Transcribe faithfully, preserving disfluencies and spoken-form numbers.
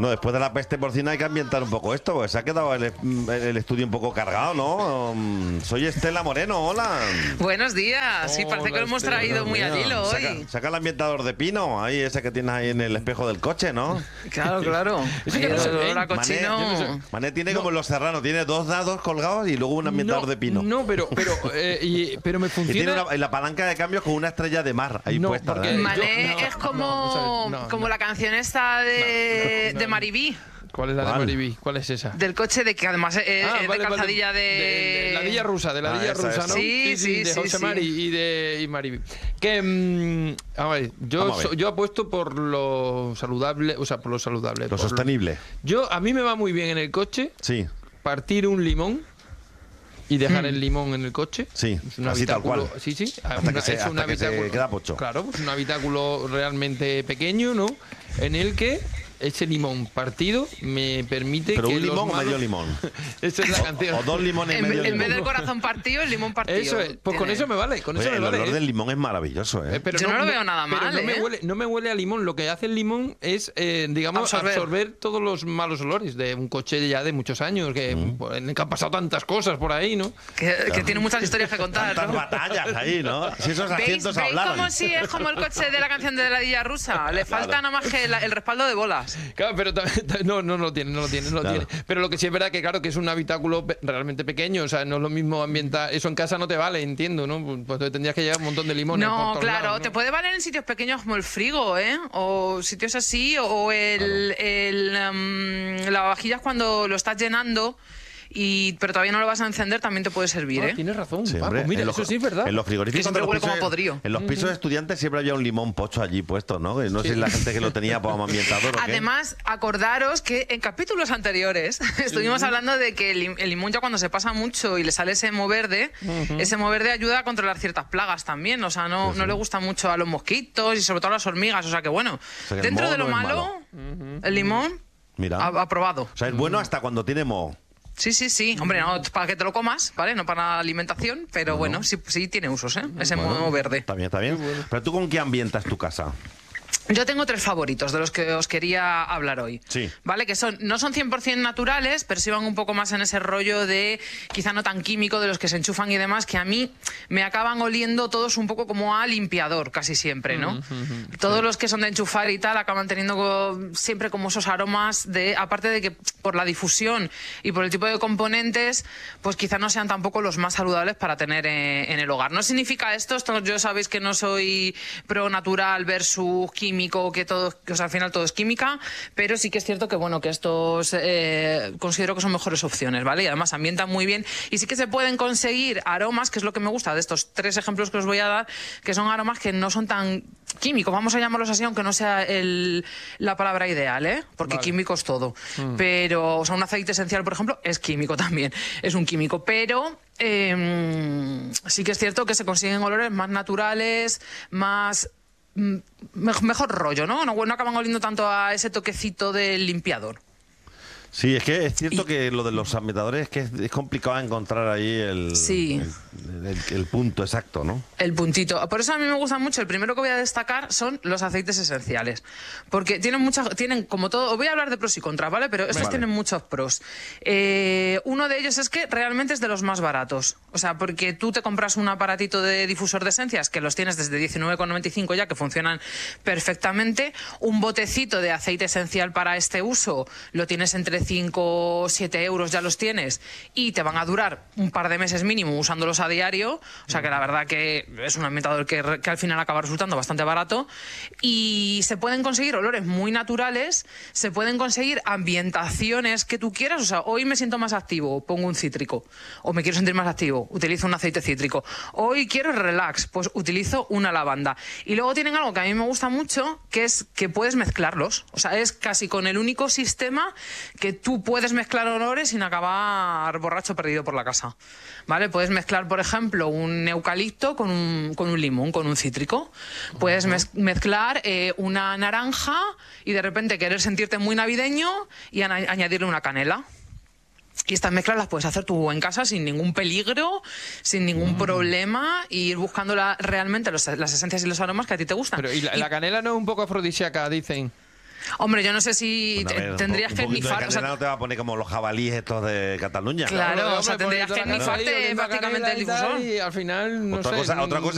Bueno, después de la peste porcina hay que ambientar un poco esto, porque se ha quedado el, el estudio un poco cargado, ¿no? Soy Estela Moreno, hola. Buenos días, sí, parece Hola, que lo hemos Estela, traído muy al hilo hoy. Saca, saca el ambientador de pino, ahí ese que tienes ahí en el espejo del coche, ¿no? Claro, claro. Ese que no se ve. Mané, cochino. Mané, no sé. Mané tiene no. como los serranos, tiene dos dados colgados y luego un ambientador no, de pino. No, pero pero eh, y, pero me funciona. Y tiene una, la palanca de cambios con una estrella de mar ahí no, puesta. Porque, ¿eh? Mané yo, no, es como, no, no, como no. la canción esta de, no, no, de Maribí. ¿Cuál es la ¿Cuál? de Maribí? ¿Cuál es esa? Del coche, de que además es, Ah, es vale, de calzadilla vale. de... de... de la Dilla Rusa, de la Ah, Dilla esa, Rusa, esa. ¿no? Sí, sí, de sí, José sí. Mari y de y Maribí. Que, mmm, a ver, yo, Vamos a ver. so, yo apuesto por lo saludable, o sea, por lo saludable. Lo por sostenible. Yo, a mí me va muy bien en el coche Sí, partir un limón y dejar el limón en el coche. sí, Es un así tal habitáculo- cual. Sí, sí. Hasta una- que se- es un hasta que se habitáculo- queda pocho. Claro, pues un habitáculo realmente pequeño, ¿no? En el que ese limón partido me permite ¿Pero que un los limón o malos- medio limón? Esa es la canción. O dos limones y En, medio en vez limón. del corazón partido, el limón partido. Eso es. Pues con Tiene. eso me vale, con Oye, eso me el vale. olor ¿eh? del limón es maravilloso, ¿eh? Eh, pero Yo no lo veo nada pero mal, no me ¿eh? huele, no me huele a limón. Lo que hace el limón es, eh, digamos, Absorber. absorber. todos los malos olores de un coche ya de muchos años, que, Mm. pues, en el que han pasado tantas cosas por ahí, ¿no? Que, que tiene muchas historias que contar, Tantas ¿no? batallas ahí, ¿no? Si esos ¿Veis, asientos ¿veis hablaran. como si es como el coche de la canción de la Dilla Rusa? Le falta nada más que la- el respaldo de bolas. Claro, pero también, no, no lo tiene, no lo tiene, no lo Claro. tiene. Pero lo que sí es verdad que, claro, que es un habitáculo pe- realmente pequeño, o sea, no es lo mismo ambientar. Eso en casa no te vale, entiendo, ¿no? Pues entonces tendrías que llevar un montón de limones. por No, todos claro, lados, ¿no? te puede valer en sitios pequeños como el frigo, ¿eh? O sitios así, o el, el um, lavavajillas cuando lo estás llenando, y pero todavía no lo vas a encender, también te puede servir, Ah, ¿eh? tienes razón. Sí, Ah, hombre, pues mira, en los- eso sí es verdad. En los frigoríficos Que siempre de los huele como pisos- podrido. En los pisos de estudiantes siempre había un limón pocho allí puesto, ¿no? No sé si la gente que lo tenía como ambientador o qué. Además, acordaros que en capítulos anteriores estuvimos hablando de que el, lim- el limón ya cuando se pasa mucho y le sale ese moho verde, ese moho verde ayuda a controlar ciertas plagas también. O sea, no, Sí, sí. no le gusta mucho a los mosquitos y sobre todo a las hormigas. O sea que bueno, sea, que el dentro moho de lo no es malo, el limón Mira. ha- aprobado. O sea, es bueno hasta cuando tiene moho. Sí, sí, sí. Hombre, no para que te lo comas, ¿vale? No para la alimentación, pero bueno, sí, sí tiene usos, ¿eh? Ese Bueno, moho verde. Está bien, está bien. Pero tú, ¿con qué ambientas tu casa? Yo tengo tres favoritos de los que os quería hablar hoy. Sí. ¿Vale? Que son, no son cien por ciento naturales, pero sí van un poco más en ese rollo de quizá no tan químico de los que se enchufan y demás, que a mí me acaban oliendo todos un poco como a limpiador casi siempre, ¿no? Todos los que son de enchufar y tal acaban teniendo co- siempre como esos aromas de, aparte de que por la difusión y por el tipo de componentes, pues quizá no sean tampoco los más saludables para tener eh, en el hogar. No significa esto, esto yo sabéis que no soy pro natural versus químico, que todo, que, o sea, al final todo es química, pero sí que es cierto que bueno, que estos eh, considero que son mejores opciones, ¿vale? Y además ambientan muy bien y sí que se pueden conseguir aromas, que es lo que me gusta de estos tres ejemplos que os voy a dar, que son aromas que no son tan químicos, vamos a llamarlos así, aunque no sea el, la palabra ideal, ¿eh? Porque Vale. químico es todo. Pero, o sea, un aceite esencial, por ejemplo, es químico también, es un químico, pero eh, sí que es cierto que se consiguen olores más naturales, más mm, me- mejor rollo, ¿no? ¿no? No acaban oliendo tanto a ese toquecito del limpiador. Sí, es que es cierto Y- que lo de los ambientadores es que es, es complicado encontrar ahí el, Sí. el, el- el punto exacto, ¿no? El puntito. Por eso a mí me gusta mucho. El primero que voy a destacar son los aceites esenciales. Porque tienen muchas, tienen como todo, os voy a hablar de pros y contras, ¿vale? Pero estos Vale. tienen muchos pros. Eh, uno de ellos es que realmente es de los más baratos. O sea, porque tú te compras un aparatito de difusor de esencias, que los tienes desde diecinueve con noventa y cinco ya, que funcionan perfectamente. Un botecito de aceite esencial para este uso lo tienes entre cinco o siete euros, ya los tienes. Y te van a durar un par de meses mínimo usándolos a diario. O sea que la verdad que es un ambientador que, re- que al final acaba resultando bastante barato. Y se pueden conseguir olores muy naturales, se pueden conseguir ambientaciones que tú quieras. O sea, hoy me siento más activo, pongo un cítrico. O me quiero sentir más activo, utilizo un aceite cítrico. Hoy quiero relax, pues utilizo una lavanda. Y luego tienen algo que a mí me gusta mucho, que es que puedes mezclarlos. O sea, es casi con el único sistema que tú puedes mezclar olores sin acabar borracho perdido por la casa. ¿Vale? Puedes mezclar, por ejemplo, un eucalipto con un, con un limón, con un cítrico. Puedes mez- mezclar eh, una naranja y de repente querer sentirte muy navideño y ana- añadirle una canela. Y estas mezclas las puedes hacer tú en casa sin ningún peligro, sin ningún problema, y ir buscando la- realmente los- las esencias y los aromas que a ti te gustan. Pero, ¿y la, Y- la canela no es un poco afrodisíaca, dicen? Hombre, yo no sé si Bueno, a ver, tendrías un que poquito de nifar. O sea, canela no te va a poner como los jabalíes estos de Cataluña. Claro, Claro, o sea, hombre, tendrías pones que toda la casa ahí nifarte oliendo a prácticamente canela el y tal, difusor. Y al final, no Otra sé. cosa, otra cosa